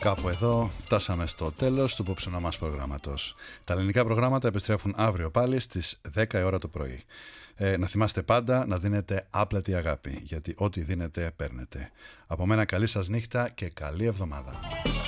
Κάπου εδώ φτάσαμε στο τέλος του απόψινού μας προγράμματος. Τα ελληνικά προγράμματα επιστρέφουν αύριο πάλι στις 10 η ώρα το πρωί. Να θυμάστε πάντα να δίνετε άπλατη αγάπη, γιατί ό,τι δίνετε παίρνετε. Από μένα καλή σας νύχτα και καλή εβδομάδα.